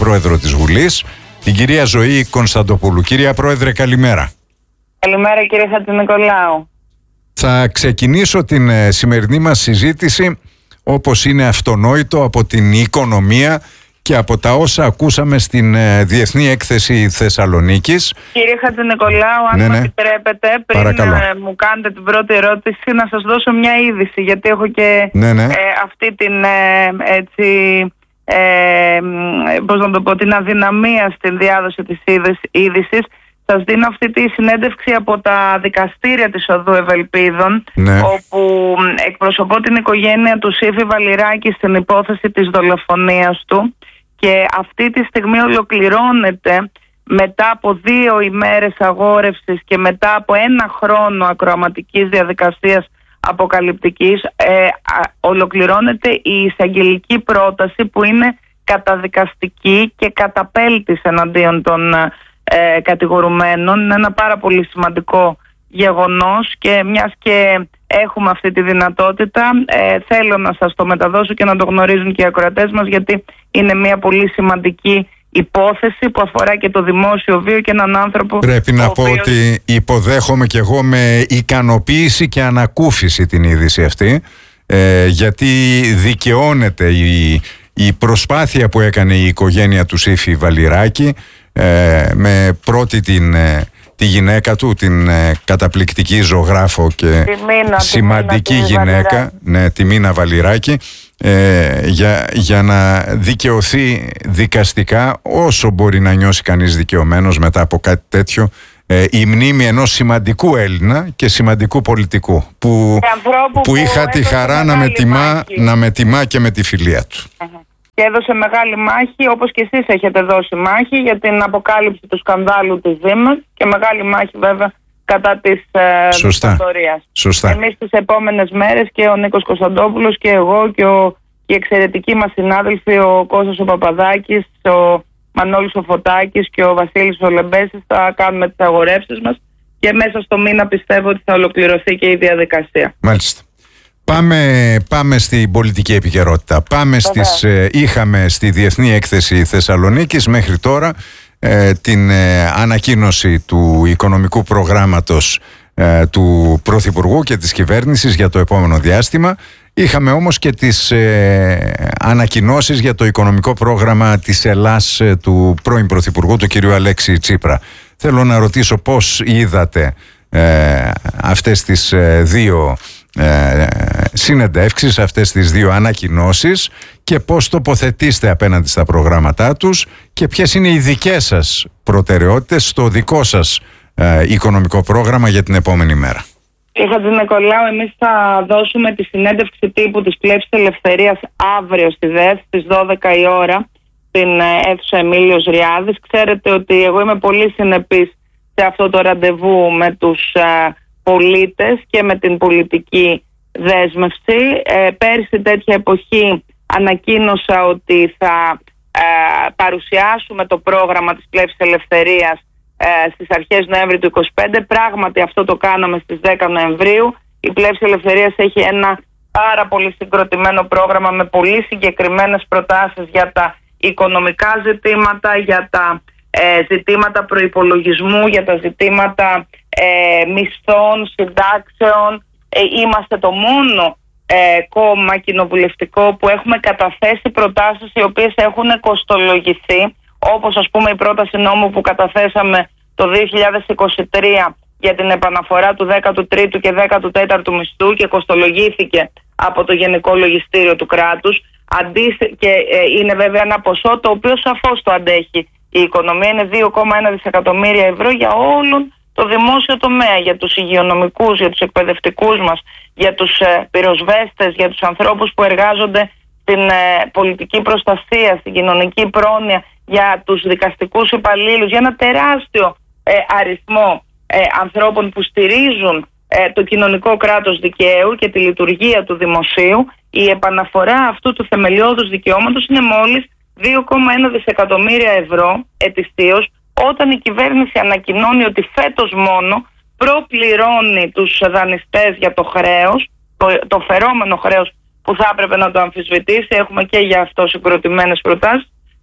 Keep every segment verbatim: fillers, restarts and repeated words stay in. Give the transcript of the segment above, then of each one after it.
αντιπρόεδρο της Βουλής, την κυρία Ζωή Κωνσταντοπούλου. Κυρία Πρόεδρε, καλημέρα. Καλημέρα κύριε Χατζηνικολάου. Θα ξεκινήσω την ε, σημερινή μας συζήτηση, όπως είναι αυτονόητο, από την οικονομία και από τα όσα ακούσαμε στην ε, Διεθνή Έκθεση Θεσσαλονίκης. Κύριε Χατζηνικολάου, αν ναι, μου ναι. επιτρέπετε, πριν ε, μου κάνετε την πρώτη ερώτηση, να σας δώσω μια είδηση, γιατί έχω και ναι, ναι. Ε, αυτή την ε, έτσι, ε, πώς να το πω, την αδυναμία στην διάδοση της είδησης. Σας δίνω αυτή τη συνέντευξη από τα δικαστήρια της Οδού Ευελπίδων, ναι. όπου εκπροσωπώ την οικογένεια του Σύφη Βαλιράκη στην υπόθεση της δολοφονίας του, και αυτή τη στιγμή ολοκληρώνεται μετά από δύο ημέρες αγόρευσης και μετά από ένα χρόνο ακροαματικής διαδικασίας αποκαλυπτικής, ε, ολοκληρώνεται η εισαγγελική πρόταση που είναι καταδικαστική και καταπέλτης εναντίον των ε, κατηγορουμένων. Είναι ένα πάρα πολύ σημαντικό γεγονός, και μιας και έχουμε αυτή τη δυνατότητα, ε, θέλω να σας το μεταδώσω και να το γνωρίζουν και οι ακροατές μας, γιατί είναι μια πολύ σημαντική υπόθεση που αφορά και το δημόσιο βίο και έναν άνθρωπο. Πρέπει να πω οποίος... ότι υποδέχομαι και εγώ με ικανοποίηση και ανακούφιση την είδηση αυτή, ε, γιατί δικαιώνεται η, η προσπάθεια που έκανε η οικογένεια του Σύφη Βαλιράκη, ε, με πρώτη την... Ε, τη γυναίκα του, την ε, καταπληκτική ζωγράφο και Μίνα, σημαντική Μίνα, γυναίκα, ναι, τη Μίνα Βαλιράκη, ε, για, για να δικαιωθεί δικαστικά, όσο μπορεί να νιώσει κανείς δικαιωμένος μετά από κάτι τέτοιο, ε, η μνήμη ενός σημαντικού Έλληνα και σημαντικού πολιτικού που, που, που είχα τη χαρά να με, τιμά, να με τιμά και με τη φιλία του. Uh-huh. Και έδωσε μεγάλη μάχη, όπως και εσείς έχετε δώσει μάχη, για την αποκάλυψη του σκανδάλου της Δήμας, και μεγάλη μάχη βέβαια κατά της δικτατορίας. Σωστά. Εμείς τις επόμενες μέρες, και ο Νίκος Κωνσταντόπουλος και εγώ και ο, οι εξαιρετικοί μας συνάδελφοι, ο Κώστας ο Παπαδάκης, ο Μανώλης ο Φωτάκης και ο Βασίλης ο Λεμπέσης, θα κάνουμε τις αγορεύσεις μας, και μέσα στο μήνα πιστεύω ότι θα ολοκληρωθεί και η διαδικασία. Μάλιστα. Πάμε, πάμε στην πολιτική επικαιρότητα. Πάμε στις, ε, είχαμε στη Διεθνή Έκθεση Θεσσαλονίκης μέχρι τώρα ε, την ε, ανακοίνωση του οικονομικού προγράμματος ε, του Πρωθυπουργού και της κυβέρνησης για το επόμενο διάστημα. Είχαμε όμως και τις ε, ανακοινώσεις για το οικονομικό πρόγραμμα της Ελλάς ε, του πρώην Πρωθυπουργού, του κ. Αλέξη Τσίπρα. Θέλω να ρωτήσω πώς είδατε ε, αυτές τις ε, δύο Ε, συνεντεύξεις, αυτές τις δύο ανακοινώσεις, και πώς τοποθετήστε απέναντι στα προγράμματά τους και ποιες είναι οι δικές σας προτεραιότητες στο δικό σας ε, οικονομικό πρόγραμμα για την επόμενη μέρα. Κύριε Χατζηνικολάου, εμείς θα δώσουμε τη συνέντευξη τύπου της Πλεύσης Ελευθερίας αύριο στη ΔΕΘ στις δώδεκα η ώρα στην αίθουσα Εμίλιος Ριάδης. Ξέρετε ότι εγώ είμαι πολύ συνεπής σε αυτό το ραντεβού με τους ε, πολίτες και με την πολιτική δέσμευση. Ε, πέρσι τέτοια εποχή ανακοίνωσα ότι θα ε, παρουσιάσουμε το πρόγραμμα της Πλεύσης Ελευθερίας ε, στις αρχές Νοέμβρη του είκοσι πέντε. Πράγματι αυτό το κάναμε στις δέκα Νοεμβρίου. Η Πλεύση Ελευθερίας έχει ένα πάρα πολύ συγκροτημένο πρόγραμμα με πολύ συγκεκριμένες προτάσεις για τα οικονομικά ζητήματα, για τα ε, ζητήματα προϋπολογισμού, για τα ζητήματα Ε, μισθών, συντάξεων. Ε, είμαστε το μόνο ε, κόμμα κοινοβουλευτικό που έχουμε καταθέσει προτάσεις οι οποίες έχουν κοστολογηθεί, όπως ας πούμε η πρόταση νόμου που καταθέσαμε το δύο χιλιάδες είκοσι τρία για την επαναφορά του δέκατου τρίτου και δέκατου τέταρτου μισθού, και κοστολογήθηκε από το Γενικό Λογιστήριο του κράτους. Αντί, και ε, είναι βέβαια ένα ποσό το οποίο σαφώς το αντέχει η οικονομία. Είναι δύο κόμμα ένα δισεκατομμύρια ευρώ για όλον το δημόσιο τομέα, για τους υγειονομικούς, για τους εκπαιδευτικούς μας, για τους ε, πυροσβέστες, για τους ανθρώπους που εργάζονται στην ε, πολιτική προστασία, στην κοινωνική πρόνοια, για τους δικαστικούς υπαλλήλους, για ένα τεράστιο ε, αριθμό ε, ανθρώπων που στηρίζουν ε, το κοινωνικό κράτος δικαίου και τη λειτουργία του δημοσίου. Η επαναφορά αυτού του θεμελιώδους δικαιώματος είναι μόλις δύο κόμμα ένα δισεκατομμύρια ευρώ ετησίως, όταν η κυβέρνηση ανακοινώνει ότι φέτος μόνο προπληρώνει τους δανειστές για το χρέος, το, το φερόμενο χρέος που θα έπρεπε να το αμφισβητήσει. Έχουμε και για αυτό συγκροτημένες προτάσεις.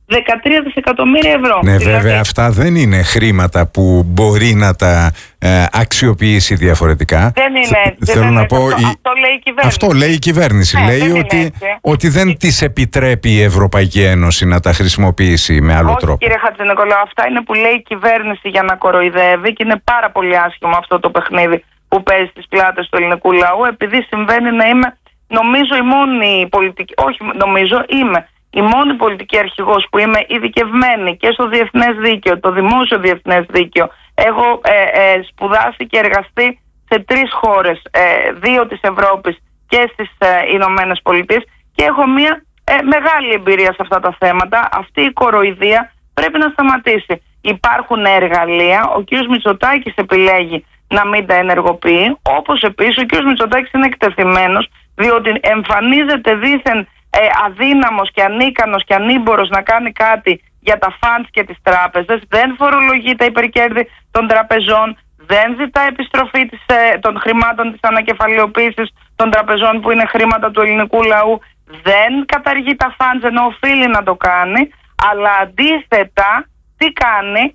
δεκατρία δισεκατομμύρια ευρώ. Ναι, δηλαδή, βέβαια αυτά δεν είναι χρήματα που μπορεί να τα ε, αξιοποιήσει διαφορετικά. Δεν είναι έτσι. Θέλω δεν να είναι πω, αυτό, η... αυτό λέει η κυβέρνηση. Αυτό λέει η κυβέρνηση. Ναι, λέει δεν ότι, ότι δεν της επιτρέπει η Ευρωπαϊκή Ένωση να τα χρησιμοποιήσει με άλλο Όχι, τρόπο. Κύριε Χατζηνικολάου, αυτά είναι που λέει η κυβέρνηση για να κοροϊδεύει και είναι πάρα πολύ άσχημο αυτό το παιχνίδι που παίζει στις πλάτες του ελληνικού λαού, επειδή συμβαίνει να είμαι, νομίζω, η μόνη πολιτική, όχι νομίζω, είμαι η μόνη πολιτική αρχηγός που είμαι ειδικευμένη και στο διεθνές δίκαιο, το δημόσιο διεθνές δίκαιο. Έχω ε, ε, σπουδάσει και εργαστεί σε τρεις χώρες, ε, δύο της Ευρώπης και στις ε, Ηνωμένες Πολιτείες, και έχω μια ε, μεγάλη εμπειρία σε αυτά τα θέματα. Αυτή η κοροϊδία πρέπει να σταματήσει. Υπάρχουν εργαλεία, ο κ. Μητσοτάκης επιλέγει να μην τα ενεργοποιεί, όπως επίσης ο κ. Μητσοτάκης είναι εκτεθειμένος, διότι εμφανίζεται δήθεν ε, αδύναμος και ανίκανος και ανήμπορος να κάνει κάτι για τα funds και τις τράπεζες, δεν φορολογεί τα υπερκέρδη των τραπεζών, δεν ζητά επιστροφή της, ε, των χρημάτων της ανακεφαλαιοποίησης των τραπεζών που είναι χρήματα του ελληνικού λαού, δεν καταργεί τα funds ενώ οφείλει να το κάνει, αλλά αντίθετα τι κάνει?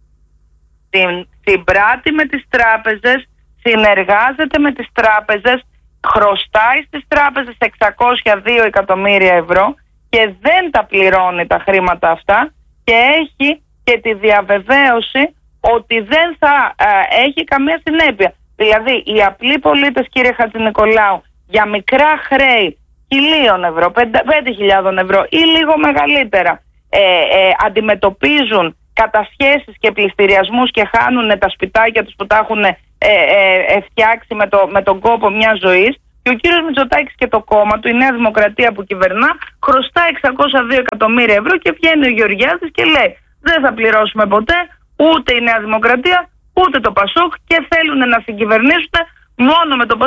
Την, συμπράττει με τις τράπεζες, συνεργάζεται με τις τράπεζες, χρωστάει στις τράπεζες εξακόσια δύο εκατομμύρια ευρώ και δεν τα πληρώνει τα χρήματα αυτά, και έχει και τη διαβεβαίωση ότι δεν θα ε, έχει καμία συνέπεια. Δηλαδή οι απλοί πολίτες, κύριε Χατζηνικολάου, για μικρά χρέη χιλίων ευρώ, πέντε χιλιάδες ευρώ ή λίγο μεγαλύτερα, ε, ε, αντιμετωπίζουν κατασχέσεις και πληστηριασμούς και χάνουν τα σπιτάκια τους που τα έχουν ε, ε, φτιάξει με, το, με τον κόπο μιας ζωής, και ο κύριος Μητσοτάκης και το κόμμα του, η Νέα Δημοκρατία που κυβερνά, χρωστά εξακόσια δύο εκατομμύρια ευρώ και βγαίνει ο Γεωργιάδης και λέει δεν θα πληρώσουμε ποτέ ούτε η Νέα Δημοκρατία ούτε το Πασόκ, και θέλουν να συγκυβερνήσουν μόνο με το Πασόκ